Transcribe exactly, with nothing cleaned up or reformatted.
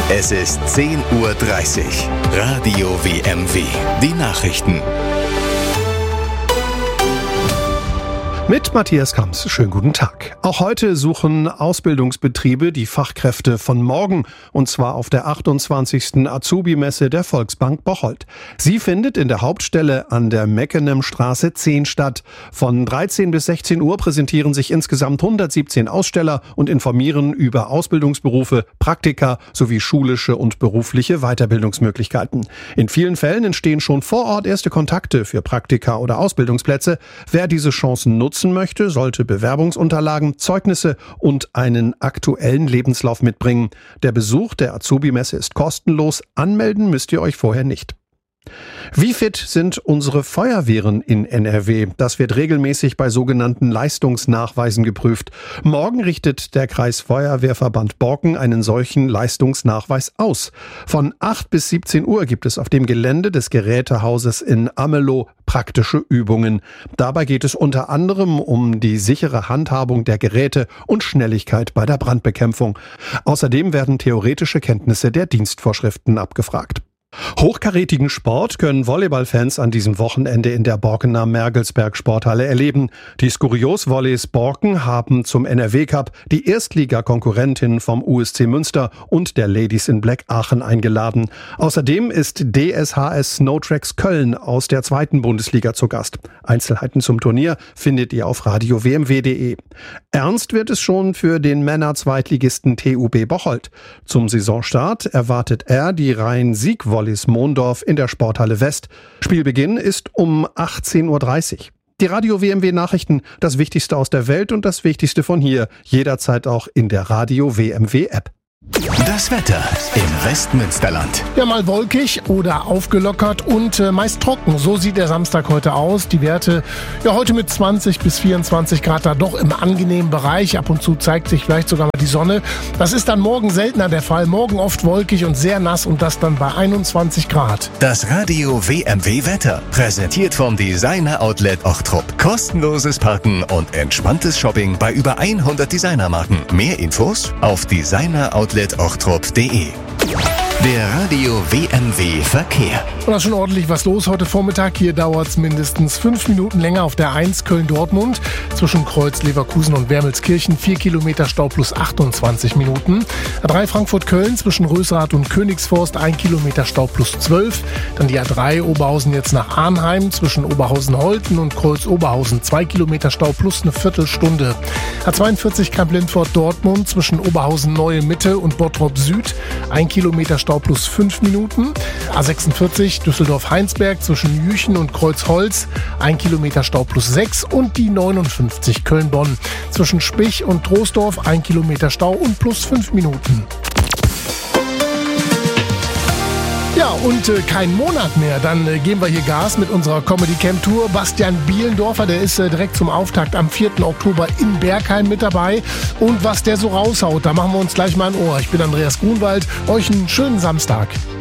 Es ist zehn Uhr dreißig. Radio W M W. Die Nachrichten. Mit Matthias Kamps. Schönen guten Tag. Auch heute suchen Ausbildungsbetriebe die Fachkräfte von morgen, und zwar auf der achtundzwanzigsten Azubi-Messe der Volksbank Bocholt. Sie findet in der Hauptstelle an der Meckenemstraße zehn statt. Von dreizehn bis sechzehn Uhr präsentieren sich insgesamt hundertsiebzehn Aussteller und informieren über Ausbildungsberufe, Praktika sowie schulische und berufliche Weiterbildungsmöglichkeiten. In vielen Fällen entstehen schon vor Ort erste Kontakte für Praktika oder Ausbildungsplätze. Wer diese Chancen nutzt, möchte, sollte Bewerbungsunterlagen, Zeugnisse und einen aktuellen Lebenslauf mitbringen. Der Besuch der Azubi-Messe ist kostenlos. Anmelden müsst ihr euch vorher nicht. Wie fit sind unsere Feuerwehren in N R W? Das wird regelmäßig bei sogenannten Leistungsnachweisen geprüft. Morgen richtet der Kreisfeuerwehrverband Borken einen solchen Leistungsnachweis aus. Von acht bis siebzehn Uhr gibt es auf dem Gelände des Gerätehauses in Amelow praktische Übungen. Dabei geht es unter anderem um die sichere Handhabung der Geräte und Schnelligkeit bei der Brandbekämpfung. Außerdem werden theoretische Kenntnisse der Dienstvorschriften abgefragt. Hochkarätigen Sport können Volleyballfans an diesem Wochenende in der Borkener Mergelsberg Sporthalle erleben. Die Skurios Volleys Borken haben zum N R W Cup die Erstligakonkurrentin vom U S C Münster und der Ladies in Black Aachen eingeladen. Außerdem ist D S H S Snowtracks Köln aus der zweiten Bundesliga zu Gast. Einzelheiten zum Turnier findet ihr auf radio w m w punkt d e. Ernst wird es schon für den Männer-Zweitligisten T U B Bocholt. Zum Saisonstart erwartet er die Rhein-Sieg-Volleys Mondorf in der Sporthalle West. Spielbeginn ist um achtzehn Uhr dreißig. Die Radio W M W Nachrichten, das Wichtigste aus der Welt und das Wichtigste von hier, jederzeit auch in der Radio W M W App. Das Wetter im Westmünsterland. Ja, mal wolkig oder aufgelockert und äh, meist trocken. So sieht der Samstag heute aus. Die Werte ja heute mit zwanzig bis vierundzwanzig Grad da doch im angenehmen Bereich. Ab und zu zeigt sich vielleicht sogar mal die Sonne. Das ist dann morgen seltener der Fall. Morgen oft wolkig und sehr nass und das dann bei einundzwanzig Grad. Das Radio W M W Wetter, präsentiert vom Designer Outlet Ochtrup. Kostenloses Parken und entspanntes Shopping bei über hundert Designermarken. Mehr Infos auf designer outlet ochtrup punkt d e. Der Radio W M W Verkehr. Und da ist schon ordentlich was los heute Vormittag. Hier dauert es mindestens fünf Minuten länger auf der eins Köln-Dortmund. Zwischen Kreuz, Leverkusen und Wermelskirchen vier Kilometer Stau plus achtundzwanzig Minuten. A drei Frankfurt-Köln zwischen Rösrath und Königsforst ein Kilometer Stau plus zwölf. Dann die A drei Oberhausen jetzt nach Arnheim zwischen Oberhausen-Holten und Kreuz-Oberhausen zwei Kilometer Stau plus eine Viertelstunde. A zweiundvierzig Kamp-Lindfort-Dortmund zwischen Oberhausen-Neue-Mitte und Bottrop-Süd ein Kilometer Stau plus fünf Minuten. A sechsundvierzig Düsseldorf-Heinsberg zwischen Jüchen und Kreuzholz ein Kilometer Stau plus sechs und die neunundfünfzig Köln-Bonn zwischen Spich und Troisdorf ein Kilometer Stau und plus fünf Minuten. Ja, und äh, kein Monat mehr. Dann äh, geben wir hier Gas mit unserer Comedy Camp Tour. Bastian Bielendorfer, der ist äh, direkt zum Auftakt am vierten Oktober in Bergheim mit dabei. Und was der so raushaut, da machen wir uns gleich mal ein Ohr. Ich bin Andreas Grunwald. Euch einen schönen Samstag.